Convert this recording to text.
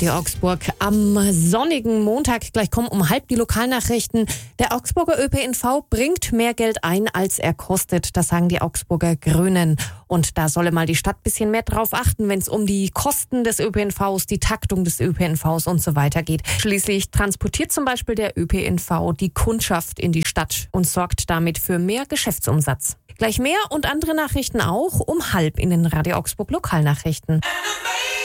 Die Augsburg am sonnigen Montag. Gleich kommen um 12:30 die Lokalnachrichten. Der Augsburger ÖPNV bringt mehr Geld ein, als er kostet. Das sagen die Augsburger Grünen. Und da solle mal die Stadt ein bisschen mehr drauf achten, wenn es um die Kosten des ÖPNVs, die Taktung des ÖPNVs und so weiter geht. Schließlich transportiert zum Beispiel der ÖPNV die Kundschaft in die Stadt und sorgt damit für mehr Geschäftsumsatz. Gleich mehr und andere Nachrichten auch um 12:30 in den Radio Augsburg Lokalnachrichten.